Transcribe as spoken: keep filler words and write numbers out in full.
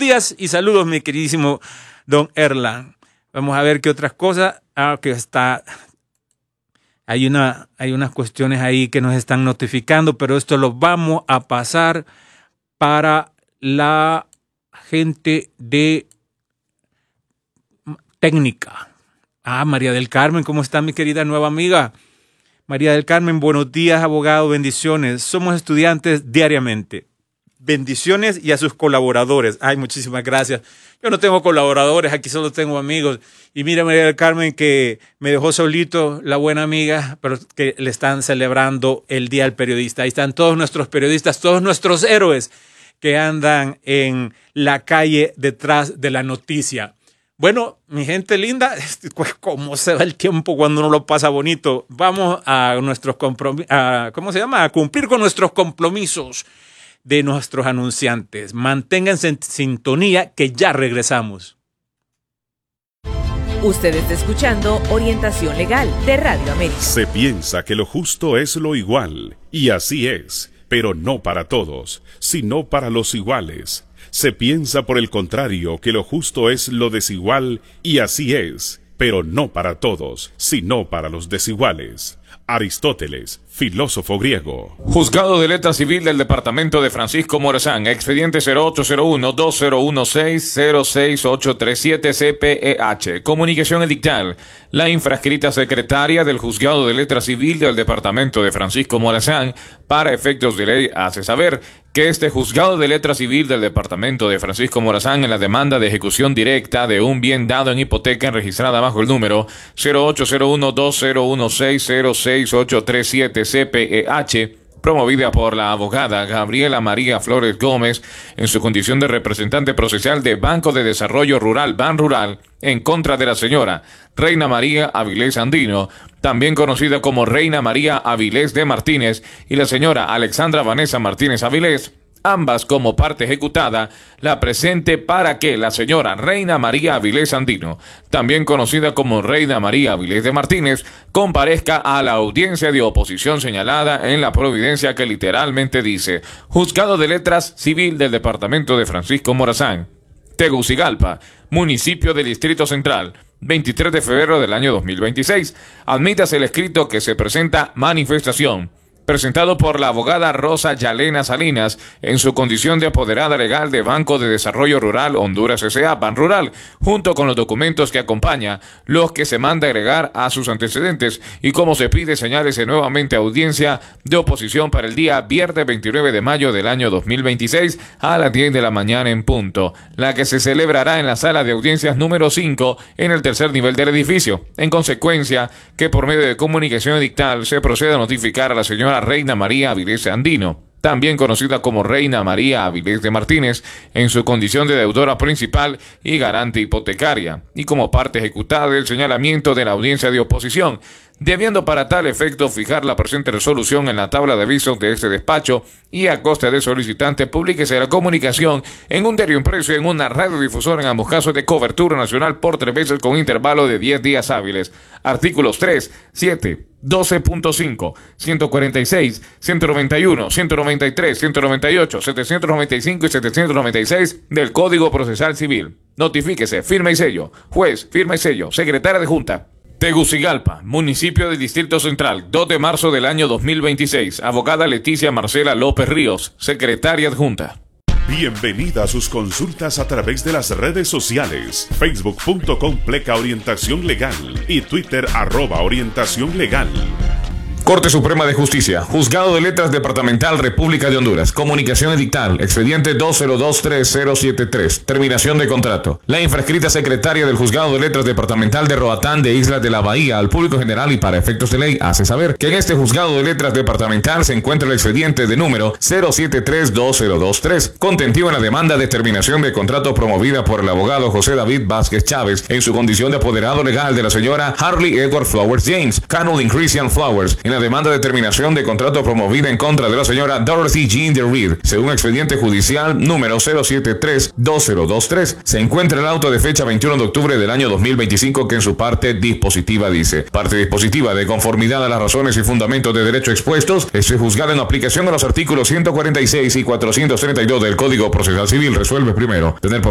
días y saludos, mi queridísimo don Erlan. Vamos a ver qué otras cosas. Ah, que está... Hay, una, hay unas cuestiones ahí que nos están notificando, pero esto lo vamos a pasar para la gente de técnica. Ah, María del Carmen, ¿cómo está mi querida nueva amiga? María del Carmen, buenos días, abogado, bendiciones. Somos estudiantes diariamente. Bendiciones y a sus colaboradores. Ay, muchísimas gracias. Yo no tengo colaboradores, aquí solo tengo amigos. Y mira, María del Carmen, que me dejó solito la buena amiga, pero que le están celebrando el Día del Periodista. Ahí están todos nuestros periodistas, todos nuestros héroes que andan en la calle detrás de la noticia. Bueno, mi gente linda, pues cómo se va el tiempo cuando uno lo pasa bonito. Vamos a nuestros compromisos, ¿cómo se llama? A cumplir con nuestros compromisos de nuestros anunciantes. Manténganse en sintonía que ya regresamos. Usted está escuchando Orientación Legal de Radio América. Se piensa que lo justo es lo igual, y así es, pero no para todos, sino para los iguales. Se piensa por el contrario que lo justo es lo desigual, y así es, pero no para todos, sino para los desiguales. Aristóteles, filósofo griego. Juzgado de Letra Civil del Departamento de Francisco Morazán, expediente cero ocho cero uno dos cero uno seis cero seis ocho tres siete C P E H. Comunicación edictal. La infrascrita secretaria del Juzgado de Letra Civil del Departamento de Francisco Morazán, para efectos de ley, hace saber que este Juzgado de Letra Civil del Departamento de Francisco Morazán, en la demanda de ejecución directa de un bien dado en hipoteca registrada bajo el número cero ocho cero uno dos cero uno seis cero seis ocho tres siete C P E H, promovida por la abogada Gabriela María Flores Gómez en su condición de representante procesal de Banco de Desarrollo Rural Banrural, en contra de la señora Reina María Avilés Andino, también conocida como Reina María Avilés de Martínez, y la señora Alexandra Vanessa Martínez Avilés, ambas como parte ejecutada, la presente para que la señora Reina María Avilés Andino, también conocida como Reina María Avilés de Martínez, comparezca a la audiencia de oposición señalada en la providencia que literalmente dice: Juzgado de Letras Civil del Departamento de Francisco Morazán, Tegucigalpa, municipio del Distrito Central, veintitrés de febrero del año dos mil veintiséis. Admítase el escrito que se presenta manifestación, presentado por la abogada Rosa Yalena Salinas en su condición de apoderada legal de Banco de Desarrollo Rural Honduras S A Banrural, junto con los documentos que acompaña, los que se manda agregar a sus antecedentes, y como se pide, señálese nuevamente audiencia de oposición para el día viernes veintinueve de mayo del año dos mil veintiséis a las diez de la mañana en punto, la que se celebrará en la sala de audiencias número cinco en el tercer nivel del edificio. En consecuencia, que por medio de comunicación edictal se procede a notificar a la señora Reina María Avilés Andino, también conocida como Reina María Avilés de Martínez, en su condición de deudora principal y garante hipotecaria, y como parte ejecutada del señalamiento de la audiencia de oposición, debiendo para tal efecto fijar la presente resolución en la tabla de avisos de este despacho, y a costa del solicitante publíquese la comunicación en un diario impreso y en una radiodifusora en ambos casos de cobertura nacional por tres veces con intervalo de diez días hábiles. Artículos tres, siete, doce punto cinco, ciento cuarenta y seis, ciento noventa y uno, ciento noventa y tres, ciento noventa y ocho, setecientos noventa y cinco y setecientos noventa y seis del Código Procesal Civil. Notifíquese, firma y sello. Juez, firma y sello. Secretaria de Junta. Tegucigalpa, municipio del Distrito Central, dos de marzo del año dos mil veintiséis. Abogada Leticia Marcela López Ríos, secretaria adjunta. Bienvenida a sus consultas a través de las redes sociales, facebook punto com pleca orientación legal y Twitter arroba orientación legal. Corte Suprema de Justicia, Juzgado de Letras Departamental República de Honduras, comunicación edictal, expediente dos cero dos tres cero siete tres, terminación de contrato. La infrascrita secretaria del Juzgado de Letras Departamental de Roatán de Islas de la Bahía al público general y para efectos de ley hace saber que en este Juzgado de Letras Departamental se encuentra el expediente de número cero siete tres dos cero dos tres, contentivo en la demanda de terminación de contrato promovida por el abogado José David Vázquez Chávez en su condición de apoderado legal de la señora Harley Edward Flowers James, Canolin Christian Flowers, en la demanda de terminación de contrato promovida en contra de la señora Dorothy Jean de Reed, según expediente judicial número cero siete tres dos cero dos tres. Se encuentra el auto de fecha veintiuno de octubre del año dos mil veinticinco que en su parte dispositiva dice: parte dispositiva, de conformidad a las razones y fundamentos de derecho expuestos, este juzgado en aplicación a los artículos ciento cuarenta y seis y cuatrocientos treinta y dos del Código Procesal Civil resuelve primero tener